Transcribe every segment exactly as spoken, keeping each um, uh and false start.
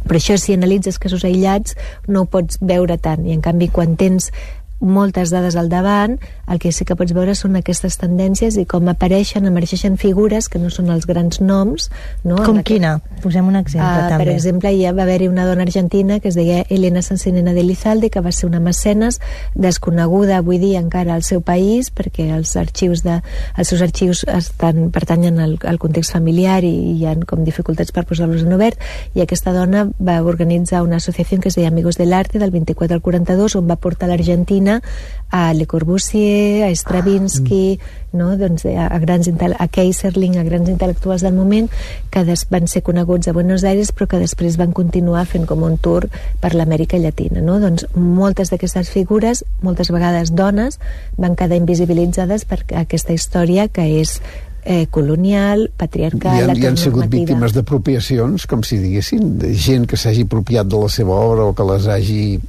però això, si analitzes casos aïllats, no ho pots veure tant, i en canvi quan tens moltes dades al davant, el que sí que pots veure són aquestes tendències i com apareixen, emergeixen figures que no són els grans noms, no? Com quina? Posem un exemple, uh, també. Per exemple, ja va haver-hi una dona argentina que es deia Elena Sansinena de Lizalde, que va ser una mecenes desconeguda avui dia encara al seu país, perquè els arxius de, els seus arxius estan, pertanyen al, al context familiar i hi ha com dificultats per posar-los en obert, i aquesta dona va organitzar una associació que es deia Amigos del Arte del vint-i-quatre al quaranta-dos, on va portar l'Argentina a Le Corbusier, a Stravinsky, no? Doncs a, a, grans a Keyserling, a grans intel·lectuals del moment que des, van ser coneguts a Buenos Aires, però que després van continuar fent com un tour per l'Amèrica Llatina, no? Doncs moltes d'aquestes figures, moltes vegades dones, van quedar invisibilitzades per aquesta història que és Eh, colonial, patriarcal, I han, i han sigut heteronormativa. víctimes d'apropiacions, com si diguessin, de gent que s'hagi apropiat de la seva obra o que les hagi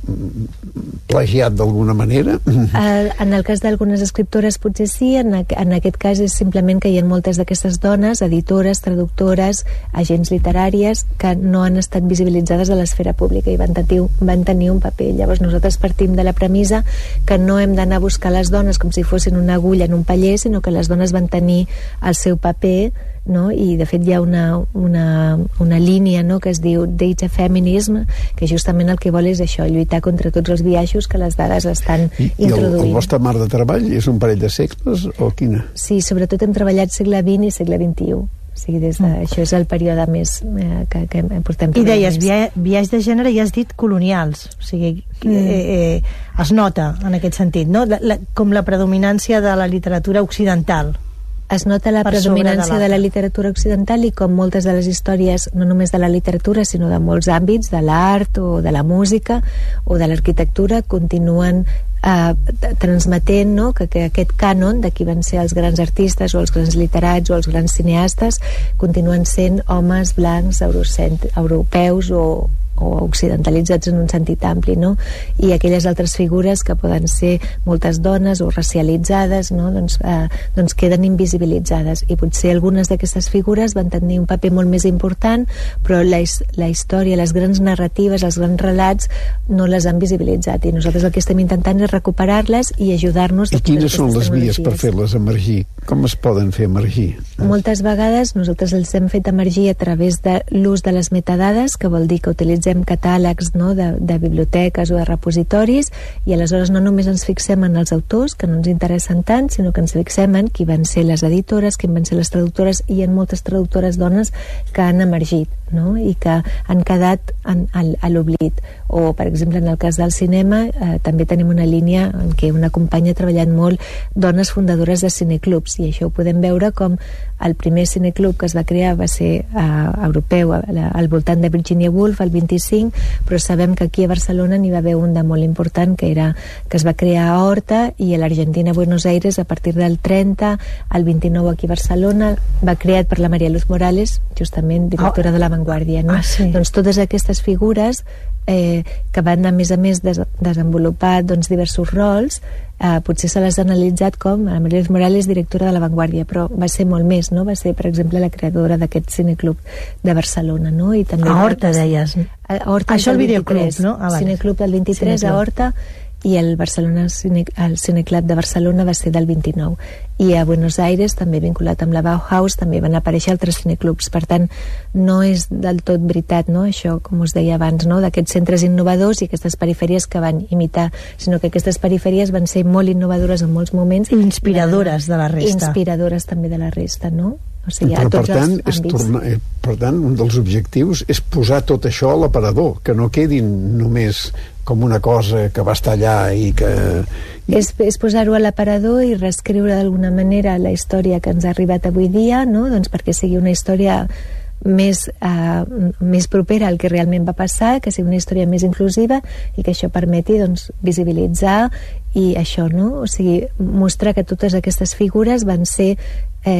plagiat d'alguna manera? El, en el cas d'algunes escriptores potser sí, en, en aquest cas és simplement que hi ha moltes d'aquestes dones, editores, traductores, agents literàries, que no han estat visibilitzades a l'esfera pública i van tenir, van tenir un paper. Llavors nosaltres partim de la premissa que no hem d'anar a buscar les dones com si fossin una agulla en un paller, sinó que les dones van tenir el seu paper, no? I de fet hi ha una, una, una línia, no?, que es diu Data Feminism, que justament el que vol és això, lluitar contra tots els biaixos que les dades estan I, introduint. I el, el vostre marc de treball és un parell de segles o quina? Sí, sobretot hem treballat segle vint i segle vint-i-u. O sigui, des de, mm. això és el període més eh, que, que portem. I deies, via, viatge de gènere, i has dit colonials, o sigui, mm. eh, eh, es nota en aquest sentit, no? La, la, com la predominància de la literatura occidental. Es nota la predominància de, de la literatura occidental, i com moltes de les històries, no només de la literatura, sinó de molts àmbits, de l'art o de la música o de l'arquitectura, continuen eh, transmetent, no?, que, que aquest cànon de qui van ser els grans artistes o els grans literats o els grans cineastes continuen sent homes blancs eurocent- europeus o o occidentalitzats en un sentit ampli, no? I aquelles altres figures que poden ser moltes dones o racialitzades, no? Doncs, eh, doncs queden invisibilitzades, i potser algunes d'aquestes figures van tenir un paper molt més important, però la, la història, les grans narratives, els grans relats no les han visibilitzat, i nosaltres el que estem intentant és recuperar-les i ajudar-nos. I quines són les vies per fer-les emergir? Com es poden fer emergir? Moltes vegades nosaltres els hem fet emergir a través de l'ús de les metadades, que vol dir que utilitzem catàlegs, no?, de, de biblioteques o de repositoris, i aleshores no només ens fixem en els autors, que no ens interessen tant, sinó que ens fixem en qui van ser les editores, qui van ser les traductores, i en moltes traductores dones que han emergit, no?, i que han quedat en, en, a l'oblit. O, per exemple, en el cas del cinema, eh, també tenim una línia en què una companya ha treballat molt dones fundadores de cineclubs, i això ho podem veure com el primer cineclub que es va crear va ser uh, europeu, al voltant de Virginia Woolf, el vint-i-cinc, però sabem que aquí a Barcelona n'hi va haver un de molt important, que era que es va crear a Horta, i a l'Argentina, a Buenos Aires, a partir del trenta, al vint-i-nou aquí a Barcelona, va creat per la María Luz Morales, justament directora oh. de La Vanguardia, no? Ah, sí. Doncs totes aquestes figures eh, que van, a més a més, des desenvolupar doncs, diversos rols, eh, potser se les ha analitzat com a María Luz Morales, directora de La Vanguardia, però va ser molt més, no? Va ser, per exemple, la creadora d'aquest cineclub de Barcelona, no? I també a Horta, deies. A Horta, això el videoclub, no? Ah, vale. Cineclub del vint-i-tres Cineclub. a Horta, i el Barcelona Cine, el Cineclub de Barcelona va ser del vint-i-nou, i a Buenos Aires, també vinculat amb la Bauhaus, també van aparèixer altres cineclubs. Per tant, no és del tot veritat, no?, això, com us deia abans, no?, d'aquests centres innovadors i aquestes perifèries que van imitar, sinó que aquestes perifèries van ser molt innovadores en molts moments, i inspiradores de la resta, inspiradores també de la resta, no? O sigui, però, a tots per tant, els és àmbits. tornar, eh, per tant, un dels objectius és posar tot això a l'aparador, que no quedin només com una cosa que va estar allà i que... És, és posar-ho a l'aparador i reescriure d'alguna manera la història que ens ha arribat avui dia, no?, doncs perquè sigui una història més, uh, més propera al que realment va passar, que sigui una història més inclusiva, i que això permeti, doncs, visibilitzar i això, no? O sigui, mostrar que totes aquestes figures van ser eh,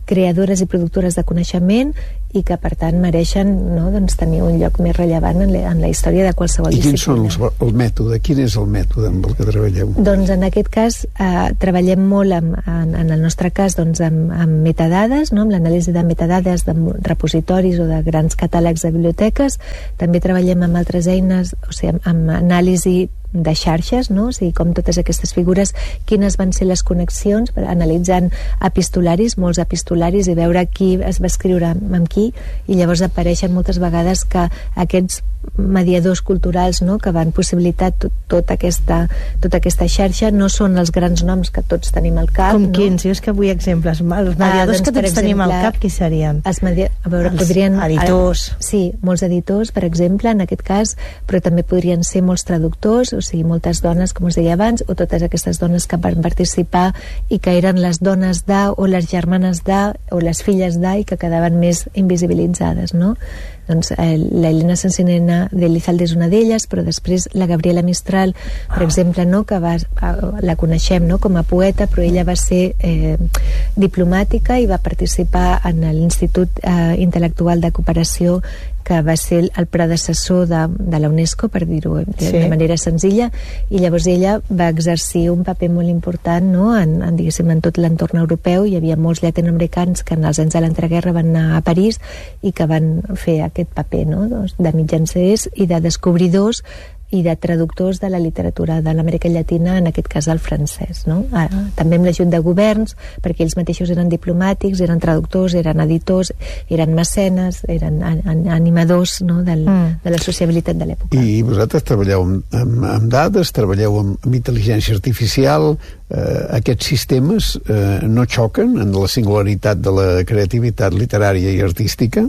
creadores i productores de coneixement i que per tant mereixen, no, doncs, tenir un lloc més rellevant en la, en la història de qualsevol disciplina. I quins són els, el mètode? Quin és el mètode amb el que treballeu? Doncs en aquest cas eh, treballem molt amb, en, en el nostre cas doncs, amb, amb metadades, no? Amb l'anàlisi de metadades de repositoris o de grans catàlegs de biblioteques. També treballem amb altres eines, o sigui, amb, amb anàlisi de xarxes, no? O sigui, com totes aquestes figures, quines van ser les connexions, analitzant epistolaris, molts epistolaris, i veure qui es va escriure amb qui, i llavors apareixen moltes vegades que aquests mediadors culturals, no?, que van possibilitar tot, tot aquesta, tota aquesta xarxa no són els grans noms que tots tenim al cap. Com no? quins? Jo és que vull exemples. Els mediadors ah, doncs, que tots exemple, tenim al cap, qui serien? Els, media... a veure, els podrien... editors. Ara, sí, molts editors, per exemple, en aquest cas, però també podrien ser molts traductors, o sigui, moltes dones, com us deia abans, o totes aquestes dones que van participar i que eren les dones de, o les germanes de, o les filles de, i que quedaven més invisibilitzades, no? Doncs eh, la Elena Sansinena de Elizalde és una d'elles, però després la Gabriela Mistral, per ah. exemple, no, que va, la coneixem, no, com a poeta, però ella va ser eh, diplomàtica i va participar en l'Institut eh, Intel·lectual de Cooperació, que va ser el predecessor de, de la UNESCO, per dir-ho de, sí. de manera senzilla, i llavors ella va exercir un paper molt important, no?, en, en, diguéssim, en tot l'entorn europeu. Hi havia molts llatinoamericans que en els anys de l'entreguerra van anar a París i que van fer aquest paper, no?, de mitjancers i de descobridors i de traductors de la literatura de l'Amèrica Llatina, en aquest cas del francès, no? Ah, també amb l'ajut de governs, perquè ells mateixos eren diplomàtics, eren traductors, eren editors, eren mecenes, eren animadors, no?, del, mm. de la sociabilitat de l'època. I vosaltres treballeu amb, amb, amb dades, treballeu amb, amb intel·ligència artificial. Eh, aquests sistemes eh, no xoquen en la singularitat de la creativitat literària i artística.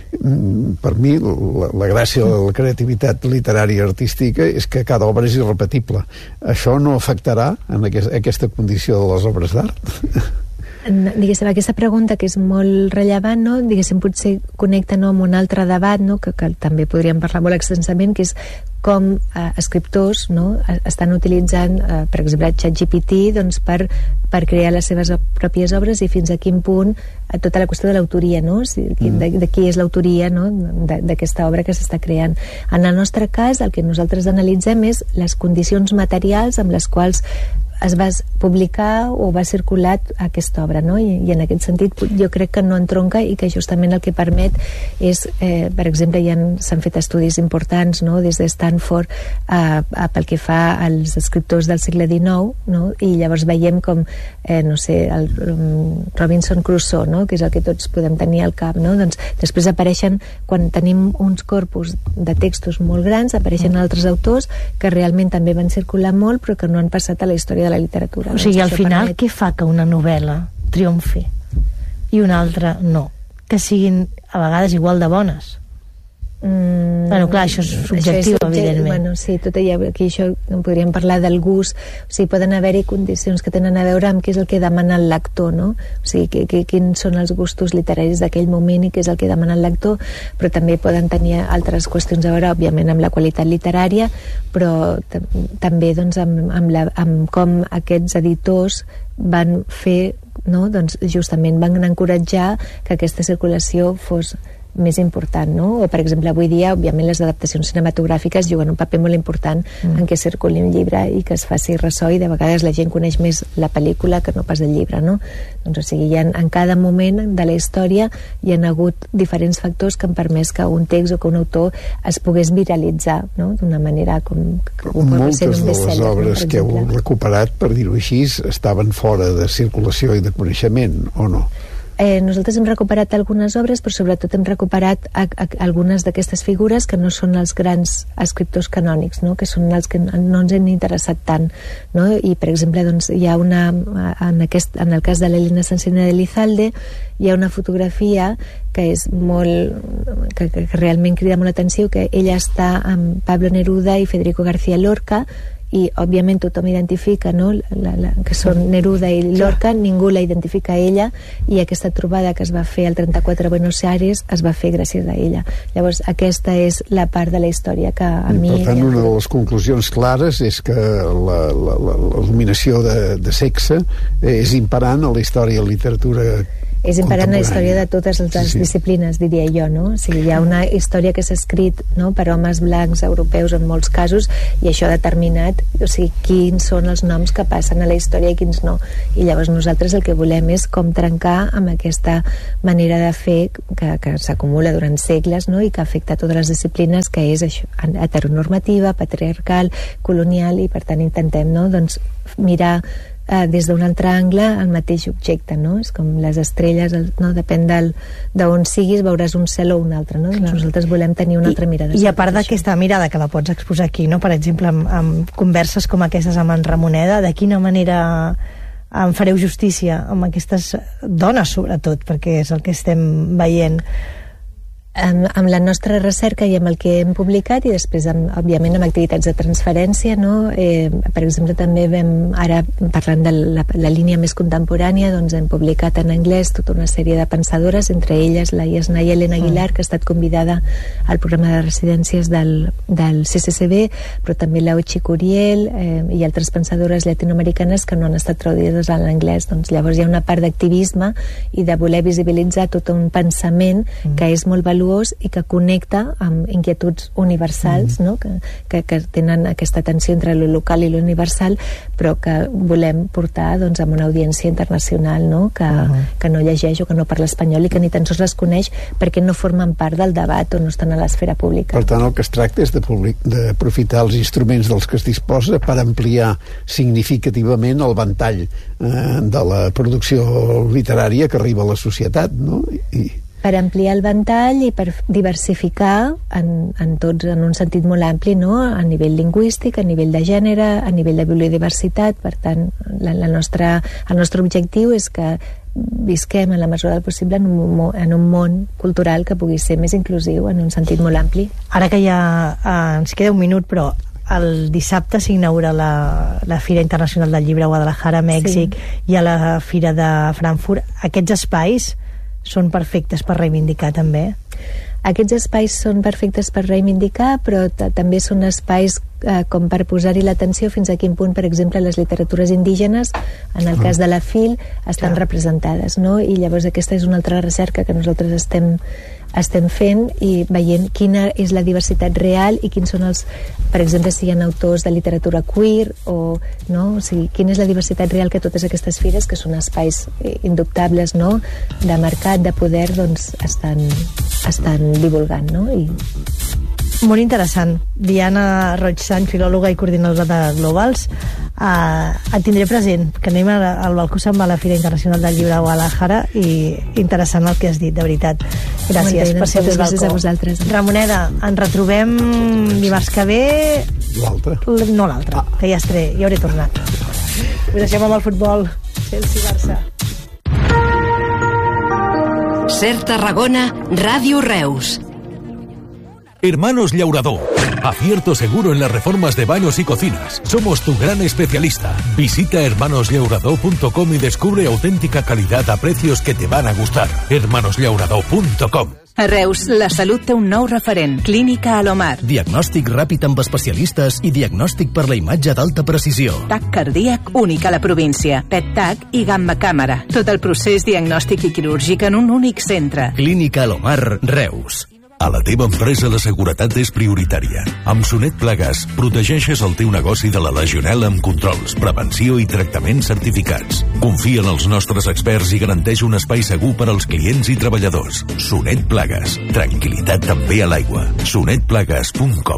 Mm, per mi la, la gràcia de la creativitat literària i artística és que cada obra és irrepetible. Això no afectarà en aquest, aquesta condició de les obres d'art? Diguéssim, aquesta pregunta, que és molt rellevant, no? Diguéssim, potser connecta, no, amb un altre debat, no?, que, que també podríem parlar molt extensament, que és com eh, escriptors, no?, estan utilitzant, eh, per exemple, ChatGPT, doncs, per, per crear les seves pròpies obres, i fins a quin punt eh, tota la qüestió de l'autoria, no?, si, de, de qui és l'autoria, no?, d'aquesta obra que s'està creant. En el nostre cas, el que nosaltres analitzem és les condicions materials amb les quals es va publicar o va circular aquesta obra, no? I, i en aquest sentit jo crec que no entronca, i que justament el que permet és, eh, per exemple, ja s'han fet estudis importants, no?, des de Stanford a, a, pel que fa als escriptors del segle dinou, no?, i llavors veiem com, eh, no sé, el um, Robinson Crusoe, no?, que és el que tots podem tenir al cap, no?, doncs després apareixen, quan tenim uns corpus de textos molt grans, apareixen altres autors que realment també van circular molt, però que no han passat a la història de la literatura. O sigui, doncs al final, permet... què fa que una novel·la triomfi i una altra no? Que siguin a vegades igual de bones? Mm, bueno, clar, això és subjectiu, això és evidentment. Bueno, sí, tot allà, aquí això podríem parlar del gust, o sigui, poden haver-hi condicions que tenen a veure amb què és el que demana el lector, no? O sigui, que, que, quins són els gustos literaris d'aquell moment i què és el que demana el lector, però també poden tenir altres qüestions a veure, òbviament, amb la qualitat literària, però també, doncs, amb, amb, la, amb com aquests editors van fer, no?, doncs, justament van encoratjar que aquesta circulació fos més important, no? O, per exemple, avui dia, òbviament, les adaptacions cinematogràfiques juguen un paper molt important mm. en què circuli un llibre i que es faci ressò, i de vegades la gent coneix més la pel·lícula que no pas el llibre, no? Doncs, o sigui, hi ha, en cada moment de la història hi ha hagut diferents factors que han permès que un text o que un autor es pogués viralitzar, no?, d'una manera com... com moltes de les obres no, que heu recuperat, per dir-ho així, estaven fora de circulació i de coneixement, o no? Eh, nosaltres hem recuperat algunes obres, però sobretot hem recuperat a, a, algunes d'aquestes figures que no són els grans escriptors canònics, no?, que són els que no ens han interessat tant, no? I, per exemple, doncs, hi ha una en, aquest, en el cas de l'Elena Sansinena de Elizalde hi ha una fotografia que és molt que, que realment crida molt l'atenció, que ella està amb Pablo Neruda i Federico García Lorca, i òbviament tothom identifica, no?, la, la, que són Neruda i Lorca, ningú la identifica a ella, i aquesta trobada que es va fer al trenta-quatre a Buenos Aires es va fer gràcies a ella. Llavors aquesta és la part de la història que a I, mi... Per tant, una de les conclusions clares és que la, la, la, la dominació de, de sexe és imperant a la història i la literatura és imperant la història de totes les sí, sí. disciplines, diria jo, no? O sigui, hi ha una història que s'ha escrit, no?, per homes blancs europeus en molts casos, i això ha determinat, o sigui, quins són els noms que passen a la història i quins no. I llavors nosaltres el que volem és com trencar amb aquesta manera de fer que, que s'acumula durant segles, no?, i que afecta totes les disciplines, que és això, heteronormativa, patriarcal, colonial, i per tant intentem, no?, doncs mirar eh, des d'un altre angle el mateix objecte, no? És com les estrelles, el, no? Depèn d'on siguis veuràs un cel o un altre, no? Doncs nosaltres volem tenir una I, altra mirada. I a part d'aquesta mirada que la pots exposar aquí, no? Per exemple, amb, amb converses com aquestes amb en Ramoneda, de quina manera em fareu justícia amb aquestes dones, sobretot, perquè és el que estem veient? Amb, amb la nostra recerca i amb el que hem publicat, i després amb, òbviament amb activitats de transferència, no? Eh, per exemple, també vam, ara parlant de la, la línia més contemporània, doncs hem publicat en anglès tota una sèrie de pensadores, entre elles la Yasnaya Elena Aguilar, que ha estat convidada al programa de residències del, del C C C B, però també la Ochi Curiel eh, i altres pensadores llatinoamericanes que no han estat traduïdes a l'anglès. Doncs llavors hi ha una part d'activisme i de voler visibilitzar tot un pensament mm. que és molt valuós i que connecta amb inquietuds universals, mm. no? que, que, que tenen aquesta tensió entre lo local i lo universal, però que volem portar, doncs, amb una audiència internacional, no? Que, uh -huh. que no llegeix o que no parla espanyol i que ni tan sols les coneix perquè no formen part del debat o no estan a l'esfera pública. Per tant, el que es tracta és d'aprofitar els instruments dels que es disposa per ampliar significativament el ventall eh, de la producció literària que arriba a la societat, no? I per ampliar el ventall i per diversificar en, en tots, en un sentit molt ampli, no? A nivell lingüístic, a nivell de gènere, a nivell de biodiversitat. Per tant, la, la nostra, el nostre objectiu és que visquem en la mesura del possible en un, en un món cultural que pugui ser més inclusiu en un sentit molt ampli. Ara que ja eh, ens queda un minut, però el dissabte s'inaugura la, la Fira Internacional del Llibre a Guadalajara, Mèxic, sí. i a la Fira de Frankfurt. Aquests espais són perfectes per reivindicar també? Aquests espais són perfectes per reivindicar, però també són espais eh, com per posar-hi l'atenció fins a quin punt, per exemple, les literatures indígenes, en el cas de la F I L, estan Clar. representades, no? I llavors aquesta és una altra recerca que nosaltres estem estem fent i veient quina és la diversitat real i quins són els, per exemple, si hi ha autors de literatura queer o, no? O sigui, quina és la diversitat real que totes aquestes fires, que són espais indubtables, no?, de mercat, de poder, doncs estan, estan divulgant, no? I molt interessant. Diana Roig-Sant, filòloga i coordinadora de Globals, uh, et tindré present, que anem al balcó se'n va a la Fira Internacional del Llibre a Guadalajara, i interessant el que has dit, de veritat. Gràcies per ser al balcó. Gràcies a vosaltres. Ramoneda, ens retrobem dimarts que ve... L'altre? No l'altre, ah. que ja estaré, ja hauré tornat. Us deixem amb el futbol. Chelsea-Barça. Ser Tarragona, Ràdio Reus. Hermanos Llaurador. Acierto seguro en las reformas de baños y cocinas. Somos tu gran especialista. Visita hermanos llaurador punto com y descubre auténtica calidad a precios que te van a gustar. hermanos llaurador punto com. A Reus, la salut té un nou referent. Clínica Alomar. Diagnòstic ràpid amb especialistes i diagnòstic per la imatge d'alta precisió. TAC cardíac únic a la província. P E T TAC i gamma càmera. Tot el procés diagnòstic i quirúrgic en un únic centre. Clínica Alomar, Reus. A la teva empresa la seguretat és prioritària. Amb Sonet Plagues protegeixes el teu negoci de la legionel·la amb controls, prevenció i tractaments certificats. Confia en els nostres experts i garanteix un espai segur per als clients i treballadors. Sonet Plagues. Tranquilitat també a l'aigua. sonet plagues punt com.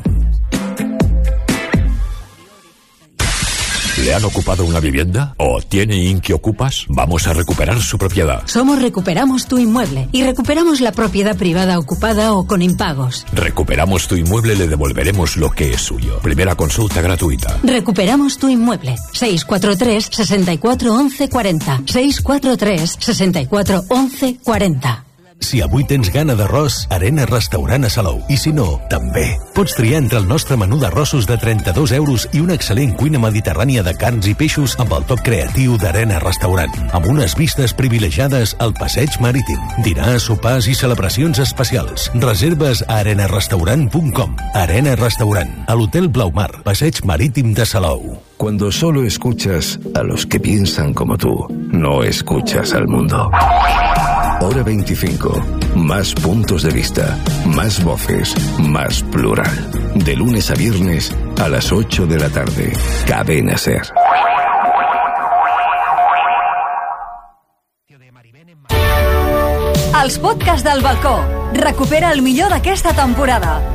¿Le han ocupado una vivienda? ¿O tiene Inquiocupas? Vamos a recuperar su propiedad. Somos Recuperamos tu Inmueble y recuperamos la propiedad privada ocupada o con impagos. Recuperamos tu inmueble, le devolveremos lo que es suyo. Primera consulta gratuita. Recuperamos tu Inmueble. seis cuatro tres, sesenta y cuatro, once, cuarenta. seis cuatro tres, sesenta y cuatro, once, cuarenta. Si avui tens gana d'arròs, Arena Restaurant a Salou. I si no, també. Pots triar entre el nostre menú d'arrossos de trenta-dos euros i una excel·lent cuina mediterrània de carns i peixos amb el toc creatiu d'Arena Restaurant, amb unes vistes privilegiades al passeig marítim. Dinars, sopars i celebracions especials. Reserves a arena restaurant punt com. Arena Restaurant, a l'Hotel Blaumar, passeig marítim de Salou. Cuando solo escuchas a los que piensan como tú, no escuchas al mundo. Hora veinticinco. Más puntos de vista, más voces, más plural. De lunes a viernes a las ocho de la tarde. Cadena Ser. Els podcasts del balcó. Recupera el millor d'aquesta temporada.